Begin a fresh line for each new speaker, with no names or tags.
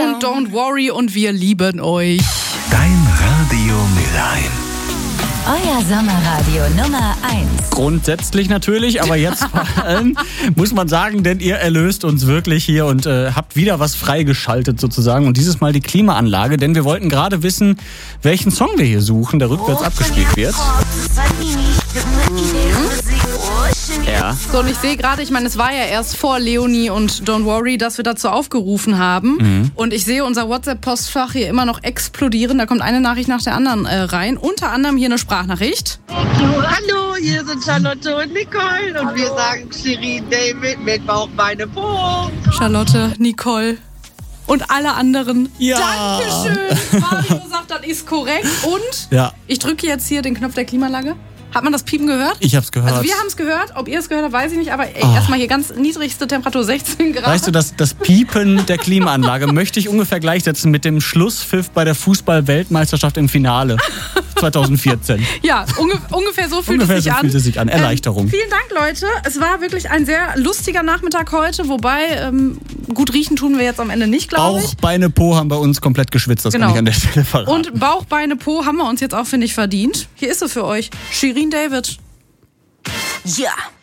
und Don't Worry und wir lieben euch.
Dein Radio Mülheim.
Euer Sommerradio Nummer 1.
Grundsätzlich natürlich, aber jetzt vor allem muss man sagen, denn ihr erlöst uns wirklich hier und habt wieder was freigeschaltet sozusagen. Und dieses Mal die Klimaanlage, denn wir wollten gerade wissen, welchen Song wir hier suchen, der rückwärts abgespielt wird. Ja.
So, und ich sehe gerade, ich meine, es war ja erst vor Leonie und Don't Worry, dass wir dazu aufgerufen haben. Und ich sehe unser WhatsApp-Postfach hier immer noch explodieren. Da kommt eine Nachricht nach der anderen rein. Unter anderem hier eine Sprachnachricht.
Hallo, hier sind Charlotte und Nicole und wir sagen Shirin David mit Bauch, Beine, Po.
Charlotte, Nicole und alle anderen.
Ja.
Dankeschön. Mario sagt, das ist korrekt. Und ich drücke jetzt hier den Knopf der Klimaanlage. Hat man das Piepen gehört?
Ich hab's gehört.
Also wir haben es gehört. Ob ihr es gehört habt, weiß ich nicht. Aber erstmal hier ganz niedrigste Temperatur, 16 Grad.
Weißt du, das Piepen der Klimaanlage möchte ich ungefähr gleichsetzen mit dem Schlusspfiff bei der Fußball-Weltmeisterschaft im Finale 2014.
Ja, ungefähr so fühlt es sich an.
Erleichterung.
Vielen Dank, Leute. Es war wirklich ein sehr lustiger Nachmittag heute. Wobei, gut riechen tun wir jetzt am Ende nicht, glaube ich.
Bauch, Beine, Po haben bei uns komplett geschwitzt. Das kann ich an der Stelle verraten.
Und Bauch, Beine, Po haben wir uns jetzt auch, finde ich, verdient. Hier ist sie für euch. Shirin David.
Ja.